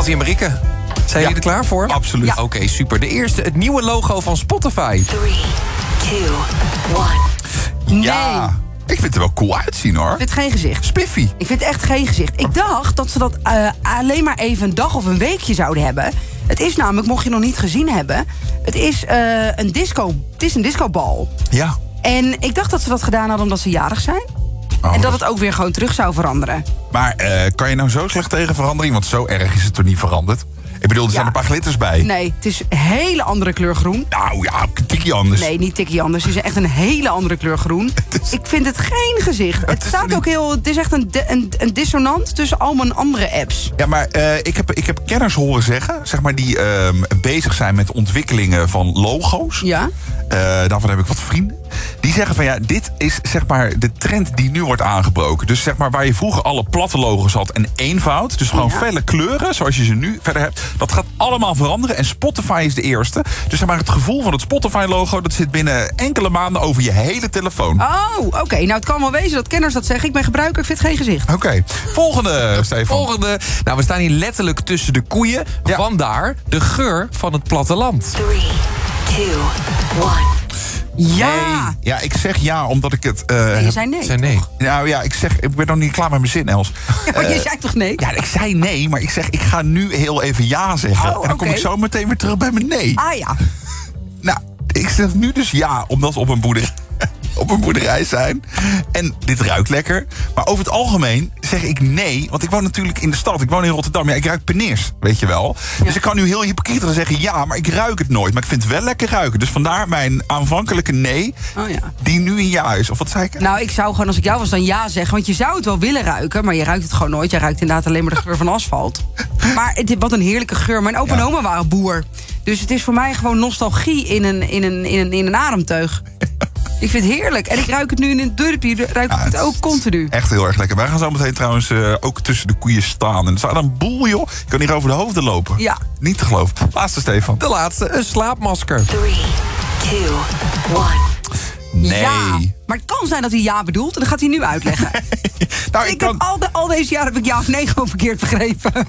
Mattie en Marieke, zijn jullie er klaar voor? Absoluut. Ja. Oké, super. De eerste, het nieuwe logo van Spotify. 3, 2, 1. Ja. Nee. Ik vind het er wel cool uitzien, hoor. Ik vind het geen gezicht. Spiffy. Ik vind het echt geen gezicht. Ik dacht dat ze dat alleen maar even een dag of een weekje zouden hebben. Het is namelijk, mocht je nog niet gezien hebben... Het is een discobal. Ja. En ik dacht dat ze dat gedaan hadden omdat ze jarig zijn. Oh. En dat het ook weer gewoon terug zou veranderen. Maar kan je nou zo slecht tegen verandering? Want zo erg is het toch niet veranderd? Ik bedoel, er zijn een paar glitters bij. Nee, het is een hele andere kleur groen. Nou ja, een tikje anders. Nee, niet tikkie anders. Het is echt een hele andere kleur groen. Ik vind het geen gezicht. Het staat ook heel... Het is echt een dissonant tussen al mijn andere apps. Ja, maar ik heb kenners horen zeggen, zeg maar, die bezig zijn met ontwikkelingen van logo's. Ja. Daarvan heb ik wat vrienden. Die zeggen van ja, dit is zeg maar de trend die nu wordt aangebroken. Dus zeg maar waar je vroeger alle platte logo's had en eenvoud. Dus gewoon felle kleuren, zoals je ze nu verder hebt. Dat gaat allemaal veranderen en Spotify is de eerste. Dus zeg maar het gevoel van het Spotify-logo, dat zit binnen enkele maanden over je hele telefoon. Oh, oké. Nou, het kan wel wezen dat kenners dat zeggen. Ik ben gebruiker, ik vind het geen gezicht. Oké. Volgende, Stefan. Volgende. Nou, we staan hier letterlijk tussen de koeien. Ja. Vandaar de geur van het platteland. 3, 2, 1. Ja! Nee. Ja, ik zeg ja, omdat ik het... Nee, je zei nee. Zijn nee. Nou ja, ik ben nog niet klaar met mijn zin, Els. Ja, maar je zei toch nee? Ja, ik zei nee, maar ik zeg, ik ga nu heel even ja zeggen. Oh, en dan kom oké. ik zo meteen weer terug bij mijn nee. Ah ja. Nou, ik zeg nu dus ja, omdat we op een boerderij zijn. En dit ruikt lekker. Maar over het algemeen zeg ik nee. Want ik woon natuurlijk in de stad. Ik woon in Rotterdam. Ja, ik ruik peneers, weet je wel. Ja. Dus ik kan nu heel hypocriet zeggen ja, maar ik ruik het nooit. Maar ik vind het wel lekker ruiken. Dus vandaar mijn aanvankelijke nee, Oh ja. die nu een ja is. Of wat zei ik? Nou, ik zou gewoon als ik jou was dan ja zeggen. Want je zou het wel willen ruiken, maar je ruikt het gewoon nooit. Je ruikt inderdaad alleen maar de geur van asfalt. Maar wat een heerlijke geur. Mijn opa en oma waren boer. Dus het is voor mij gewoon nostalgie in een ademteug. Ik vind het heerlijk. En ik ruik het nu in een dorpje. Ruik ik het ook continu. Echt heel erg lekker. Wij gaan zo meteen trouwens ook tussen de koeien staan. En er staat een boel, joh. Je kan hier over de hoofden lopen. Ja. Niet te geloven. Laatste, Stefan. De laatste, een slaapmasker. 3, 2, 1. Nee. Ja. Maar het kan zijn dat hij ja bedoelt. En dan gaat hij nu uitleggen. Nou, Ik heb al deze jaren heb ik ja of nee gewoon verkeerd begrepen.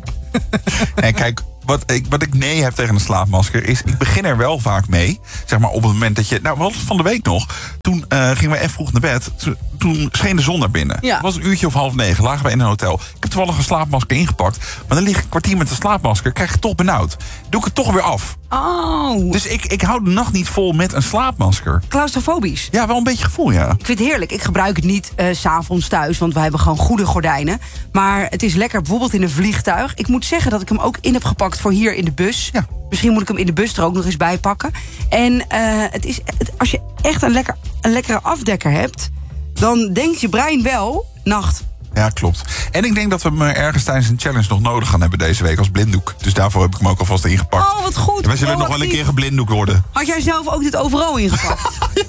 En kijk, wat ik nee heb tegen een slaapmasker is, ik begin er wel vaak mee. Zeg maar op het moment dat je... Nou, wat van de week nog. Toen gingen we even vroeg naar bed. Toen scheen de zon naar binnen. Ja. Het was 8:30. Lagen we in een hotel. Ik heb toevallig een slaapmasker ingepakt. Maar dan lig ik een kwartier met een slaapmasker. Krijg ik het toch benauwd. Doe ik het toch weer af. Oh. Dus ik hou de nacht niet vol met een slaapmasker. Claustrofobisch. Ja, wel een beetje gevoel, ja. Ik vind het heerlijk. Ik gebruik het niet 's avonds thuis, want wij hebben gewoon goede gordijnen. Maar het is lekker bijvoorbeeld in een vliegtuig. Ik moet zeggen dat ik hem ook in heb gepakt voor hier in de bus. Ja. Misschien moet ik hem in de bus er ook nog eens bij pakken. En als je echt een lekkere afdekker hebt, dan denkt je brein wel, nacht. Ja, klopt. En ik denk dat we hem ergens tijdens een challenge nog nodig gaan hebben deze week als blinddoek. Dus daarvoor heb ik hem ook alvast ingepakt. Oh, wat goed. En wij zullen nog wel een keer geblinddoekt worden. Had jij zelf ook dit overal ingepakt?